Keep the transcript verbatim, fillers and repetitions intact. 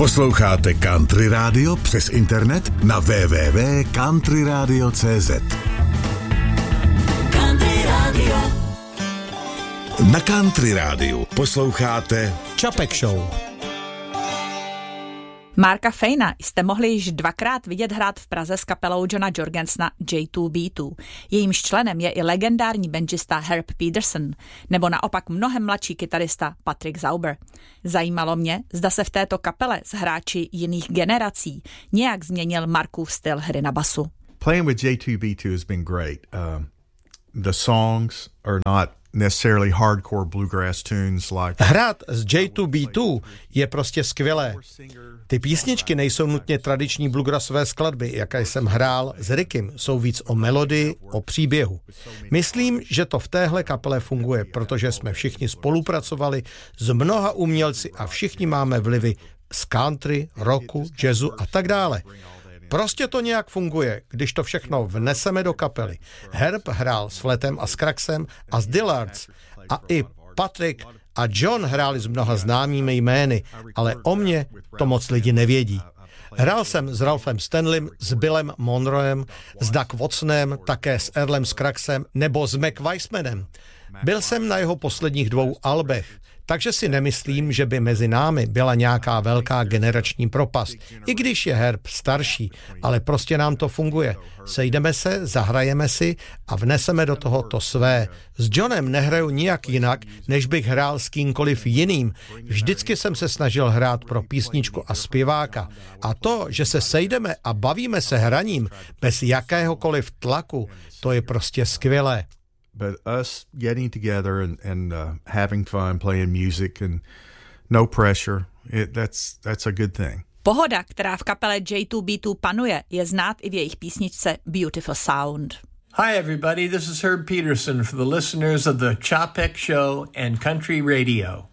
Posloucháte Country Radio přes internet na w w w tečka country radio tečka c z. Country Radio. Na Country Rádiu posloucháte Čapek Show. Marka Fejna jste mohli již dvakrát vidět hrát v Praze s kapelou Johna Jorgensona J two B two. Jejímž členem je i legendární benžista Herb Pedersen, nebo naopak mnohem mladší kytarista Patrick Zauber. Zajímalo mě, zda se v této kapele s hráči jiných generací nějak změnil Markův styl hry na basu. Playing with J two B two has been great. Uh, the songs are not necessarily hardcore bluegrass tunes like... Hrát s J two B two je prostě skvělé. Ty písničky nejsou nutně tradiční bluegrassové skladby, jaké jsem hrál s Rickem, jsou víc o melodii, o příběhu. Myslím, že to v téhle kapele funguje, protože jsme všichni spolupracovali s mnoha umělci a všichni máme vlivy z country, rocku, jazzu a tak dále. Prostě to nějak funguje, když to všechno vneseme do kapely. Herb hrál s Fletem a s Kraxem a s Dillards a i Patrick a John hráli s mnoha známými jmény, ale o mě to moc lidi nevědí. Hrál jsem s Ralphem Stanleym, s Billem Monroem, s Doug Watsonem, také s Earlem Scruggsem nebo s Mac Weissmanem. Byl jsem na jeho posledních dvou albech, takže si nemyslím, že by mezi námi byla nějaká velká generační propast, i když je Herb starší, ale prostě nám to funguje. Sejdeme se, zahrajeme si a vneseme do toho to své. S Johnem nehraju nijak jinak, než bych hrál s kýmkoliv jiným. Vždycky jsem se snažil hrát pro písničku a zpěváka. A to, že se sejdeme a bavíme se hraním bez jakéhokoliv tlaku, to je prostě skvělé. But us getting together and, and uh, having fun, playing music and no pressure, it, that's, that's a good thing. Pohoda, která v kapele J two B two panuje, je znát i v jejich písničce Beautiful Sound. Hi everybody, this is Herb Pedersen for the listeners of the Chopek Show and Country Radio.